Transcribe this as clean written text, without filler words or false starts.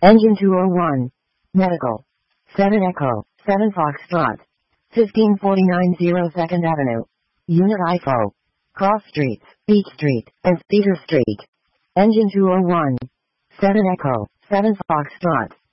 Engine 201. Medical. 7 Echo, 7 Foxtrot. 1549 02nd Avenue. Unit IFO. Cross Streets, Beach Street, and Theater Street. Engine 201. 7 Echo, 7 Foxtrot.